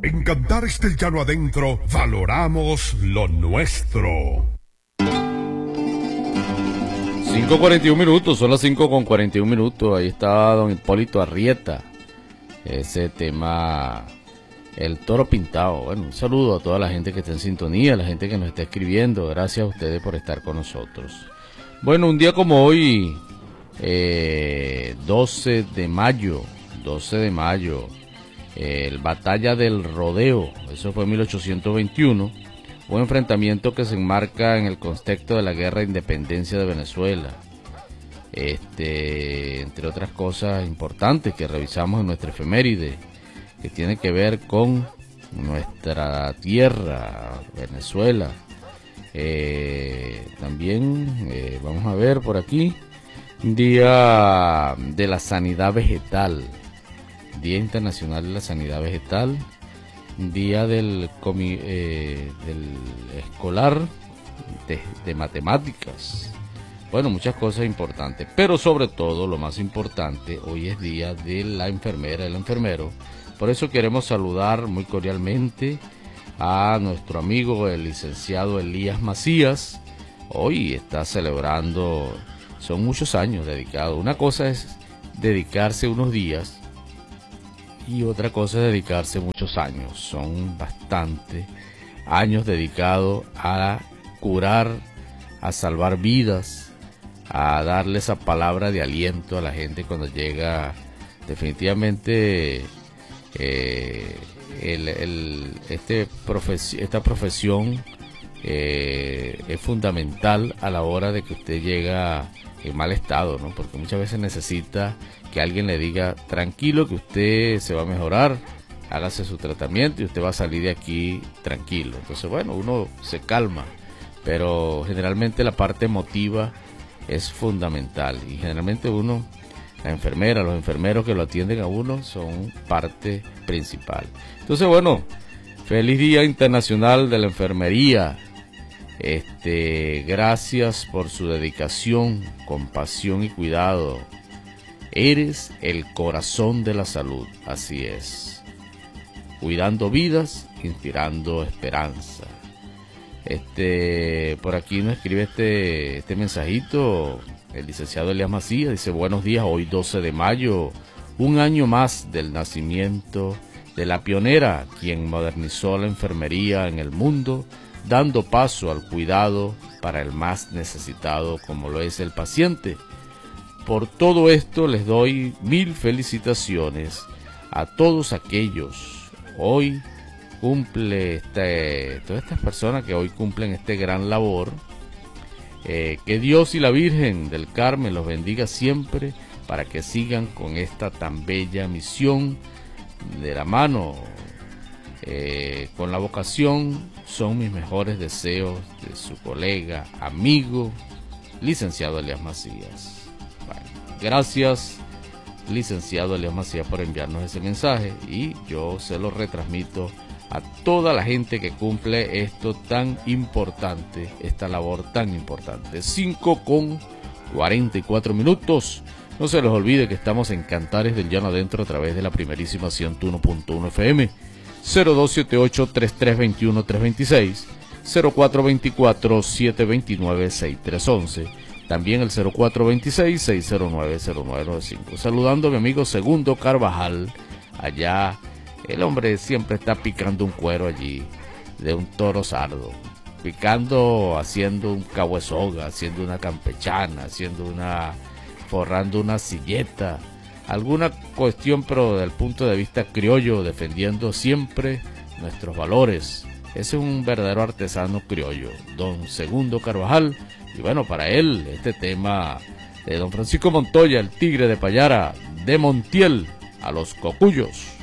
En Cantares del Llano Adentro valoramos lo nuestro. 5:41 minutos, son las 5:41 minutos. Ahí está don Hipólito Arrieta. Ese tema, el toro pintado. Bueno, un saludo a toda la gente que está en sintonía, a la gente que nos está escribiendo. Gracias a ustedes por estar con nosotros. Bueno, un día como hoy, 12 de mayo, el Batalla del Rodeo, eso fue en 1821, un enfrentamiento que se enmarca en el contexto de la Guerra de Independencia de Venezuela. Entre otras cosas importantes que revisamos en nuestra efeméride, que tiene que ver con nuestra tierra, Venezuela. También vamos a ver por aquí, Día de la Sanidad Vegetal, Día Internacional de la Sanidad Vegetal, Día del Escolar de Matemáticas. Bueno, muchas cosas importantes, pero sobre todo, lo más importante, hoy es Día de la Enfermera y el Enfermero. Por eso queremos saludar muy cordialmente a nuestro amigo, el licenciado Elías Macías. Hoy está celebrando, son muchos años dedicados. Una cosa es dedicarse unos días y otra cosa es dedicarse muchos años. Son bastantes años dedicados a curar, a salvar vidas, a darle esa palabra de aliento a la gente cuando llega. Definitivamente esta profesión es fundamental a la hora de que usted llega en mal estado, ¿no? Porque muchas veces necesita que alguien le diga tranquilo, que usted se va a mejorar, hágase su tratamiento y usted va a salir de aquí tranquilo. Entonces, bueno, uno se calma, pero generalmente la parte emotiva es fundamental y generalmente uno, la enfermera, los enfermeros que lo atienden a uno son parte principal. Entonces, bueno, feliz Día Internacional de la Enfermería. Gracias por su dedicación, compasión y cuidado. Eres el corazón de la salud, así es. Cuidando vidas, inspirando esperanza. Por aquí nos escribe este mensajito el licenciado Elías Macías. Dice: buenos días, hoy 12 de mayo, un año más del nacimiento de la pionera, quien modernizó la enfermería en el mundo, dando paso al cuidado para el más necesitado, como lo es el paciente. Por todo esto les doy 1000 felicitaciones a todos aquellos. Hoy cumple todas estas personas que hoy cumplen este gran labor. Que Dios y la Virgen del Carmen los bendiga siempre para que sigan con esta tan bella misión de la mano. Con la vocación son mis mejores deseos de su colega, amigo, licenciado Elías Macías. Bueno, gracias, licenciado Elías Macías, por enviarnos ese mensaje y yo se lo retransmito a toda la gente que cumple esto tan importante, esta labor tan importante. 5:44 minutos. No se les olvide que estamos en Cantares del Llano Adentro a través de la primerísima 101.1 FM. 0278-3321-326, 0424-729-6311. También el 0426-609-0995. Saludando a mi amigo Segundo Carvajal, allá. El hombre siempre está picando un cuero allí de un toro sardo, picando, haciendo un cahuesoga, haciendo una campechana, forrando una silleta, alguna cuestión, pero desde el punto de vista criollo, defendiendo siempre nuestros valores. Ese es un verdadero artesano criollo, don Segundo Carvajal. Y bueno, para él, este tema de don Francisco Montoya, el tigre de Payara, de Montiel a los Cocuyos.